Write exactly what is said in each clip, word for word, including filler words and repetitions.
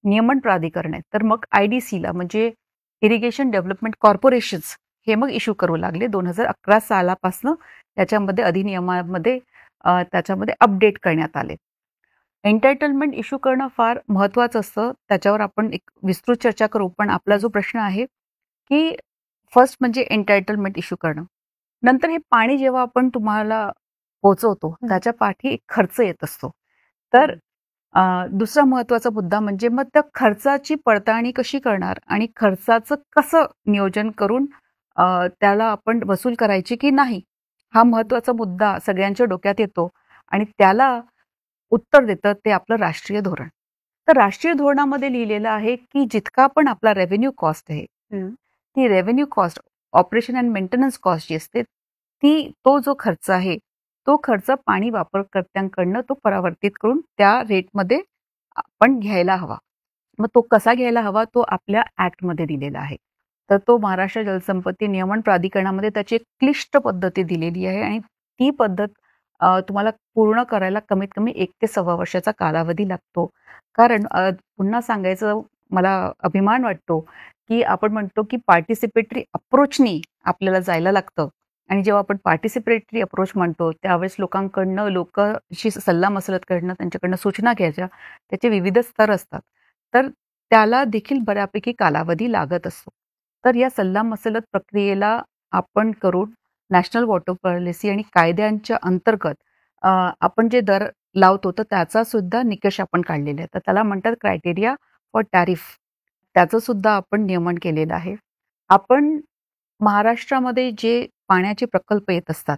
नियमन प्राधिकरण आहे. तर मग आय डी सीला म्हणजे इरिगेशन डेव्हलपमेंट कॉर्पोरेशन्स हे मग इश्यू करू लागले. दोन हजार अकरा सालापासून त्याच्यामध्ये अधिनियमामध्ये अ, त्याच्यामध्ये अपडेट करण्यात आले. एंटायटलमेंट इश्यू करणं फार महत्त्वाचं असतं. त्याच्यावर आपण एक विस्तृत चर्चा करू. पण आपला जो प्रश्न आहे, की फर्स्ट म्हणजे एंटायटलमेंट इश्यू करणं. नंतर हे पाणी जेव्हा आपण तुम्हाला पोहोचवतो, त्याच्या पाठी एक खर्च येत असतो. तर अ, दुसरा महत्त्वाचा मुद्दा म्हणजे मग त्या खर्चाची पडताळणी कशी करणार आणि खर्चाचं कसं नियोजन करून अ, त्याला आपण वसूल करायची की नाही? हा महत्त्वाचा मुद्दा सगळ्यांच्या डोक्यात येतो आणि त्याला उत्तर देतं ते आपलं राष्ट्रीय धोरण. तर राष्ट्रीय धोरणामध्ये लिहिलेलं आहे, की जितका पण आपला रेव्हेन्यू कॉस्ट आहे, ती revenue cost, operation and maintenance cost जी असते, ती तो जो खर्च आहे, तो खर्च पाणी वापरकर्त्यांकडनं तो परावर्तित करून त्या रेटमध्ये आपण घ्यायला हवा. मग तो कसा घ्यायला हवा तो आपल्या ॲक्टमध्ये दिलेला आहे. तर तो महाराष्ट्र जलसंपत्ती नियमन प्राधिकरणामध्ये त्याची एक क्लिष्ट पद्धती दिलेली आहे आणि ती पद्धत अ, तुम्हाला पूर्ण करायला कमीत कमी एक ते सव्वा वर्षाचा कालावधी लागतो. कारण अ, पुन्हा सांगायचं मला अभिमान वाटतो, की आपण म्हणतो की पार्टिसिपेटरी अप्रोचनी आपल्याला जायला लागतं आणि जेव्हा आपण पार्टिसिपेटरी अप्रोच म्हणतो, त्यावेळेस लोकांकडनं लोकांशी सल्लामसलत करणं, त्यांच्याकडनं सूचना घ्यायच्या, त्याचे विविध स्तर असतात. तर त्याला देखील बऱ्यापैकी कालावधी लागत असतो. तर या सल्लामसलत प्रक्रियेला आपण करून नॅशनल वॉटर पॉलिसी आणि कायद्यांच्या अंतर्गत अ, आपण जे दर लावतो, तर त्याचा सुद्धा निकष आपण काढलेला आहे. तर त्याला म्हणतात क्रायटेरिया फॉर टॅरिफ. त्याचं सुद्धा आपण नियमन केलेलं आहे. आपण महाराष्ट्रामध्ये जे पाण्याचे प्रकल्प येत असतात,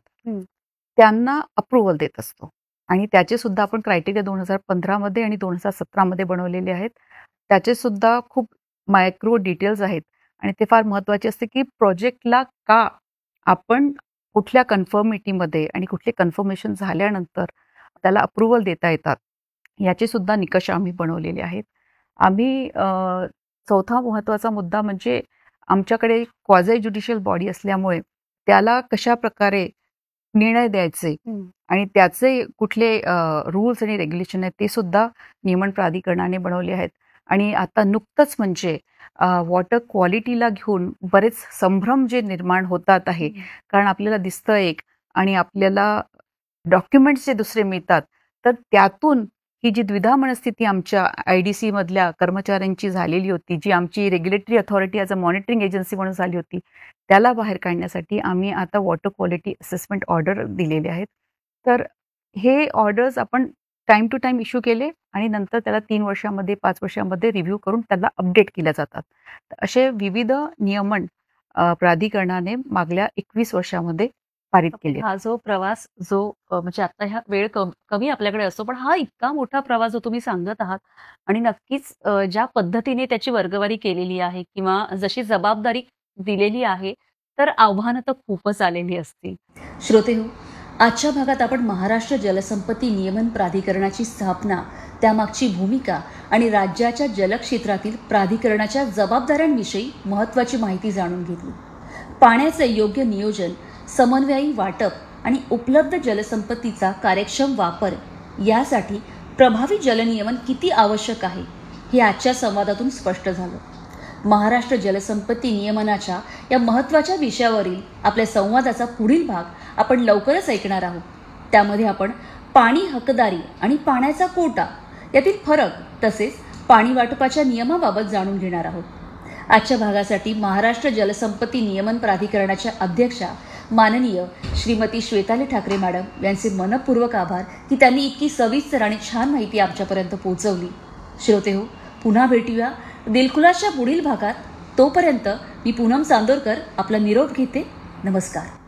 त्यांना अप्रूव्हल देत असतो आणि त्याचे सुद्धा आपण क्रायटेरिया दोन हजार पंधरा मध्ये आणि दोन हजार सतरा मध्ये बनवलेले आहेत. त्याचे सुद्धा खूप मायक्रो डिटेल्स आहेत आणि ते फार महत्त्वाचे असते, की प्रोजेक्टला का आपण कुठल्या कन्फर्मिटीमध्ये आणि कुठले कन्फर्मेशन झाल्यानंतर त्याला अप्रूव्हल देता येतात, याचे सुद्धा निकष आम्ही बनवलेले आहेत. आम्ही अ, चौथा महत्त्वाचा मुद्दा म्हणजे आमच्याकडे क्वाझी ज्युडिशियल बॉडी असल्यामुळे त्याला कशाप्रकारे निर्णय द्यायचे आणि त्याचे कुठले रूल्स आणि रेग्युलेशन आहेत ते सुद्धा नियमन प्राधिकरणाने बनवले आहेत. आणि आता नुकतंच म्हणजे वॉटर क्वालिटीला घेऊन बरेच संभ्रम जे निर्माण होतात आहे, कारण आपल्याला दिसतं एक आणि आपल्याला डॉक्युमेंट्स जे दुसरे मिळतात, तर त्यातून ही जी द्विधा मनस्थिती आमच्या आय डी सी मधल्या कर्मचाऱ्यांची झालेली होती, जी आमची regulatory authority as a monitoring agency म्हणून झाली होती, त्याला बाहेर काढण्यासाठी आम्ही आता वॉटर क्वालिटी असेसमेंट ऑर्डर दिलेले आहेत. तर हे ऑर्डर्स आपण टाईम टू टाईम इश्यू केले आणि नंतर त्याला तीन वर्षामध्ये, पाच वर्षामध्ये रिव्ह्यू करून त्याला अपडेट केल्या जातात. तर असे विविध नियमन अ, प्राधिकरणाने मागल्या एकवीस वर्षामध्ये पारित केले. हा जो प्रवास जो अ, म्हणजे आता ह्या वेळ कम कमी आपल्याकडे असतो, पण हा इतका मोठा प्रवास जो तुम्ही सांगत आहात आणि नक्कीच अ, ज्या पद्धतीने त्याची वर्गवारी केलेली आहे किंवा जशी जबाबदारी दिलेली आहे, तर आव्हानं तर खूपच आलेली असतील. श्रोतेहो, आजच्या भागात आपण महाराष्ट्र जलसंपत्ती नियमन प्राधिकरणाची स्थापना, त्यामागची भूमिका आणि राज्याच्या जलक्षेत्रातील प्राधिकरणाच्या जबाबदाऱ्यांविषयी महत्त्वाची माहिती जाणून घेतली. पाण्याचे योग्य नियोजन, समन्वयी वाटप आणि उपलब्ध जलसंपत्तीचा कार्यक्षम वापर यासाठी प्रभावी जलनियमन किती आवश्यक आहे हे आजच्या संवादातून स्पष्ट झालं. महाराष्ट्र जलसंपत्ती नियमनाच्या या महत्त्वाच्या विषयावरील आपल्या संवादाचा पुढील भाग आपण लवकरच ऐकणार आहोत. त्यामध्ये आपण पाणी हकदारी आणि पाण्याचा कोटा यातील फरक तसेच पाणी वाटपाच्या नियमाबाबत जाणून घेणार आहोत. आजच्या भागासाठी महाराष्ट्र जलसंपत्ती नियमन प्राधिकरणाच्या अध्यक्षा माननीय श्रीमती श्वेताली ठाकरे मॅडम यांचे मनपूर्वक आभार की त्यांनी इतकी सविस्तर आणि छान माहिती आमच्यापर्यंत पोहोचवली. श्रोतेहो, पुन्हा भेटूया दिलखुलासच्या पुढील भागात. तोपर्यंत मी पूनम चांदोरकर आपला निरोप घेते. नमस्कार.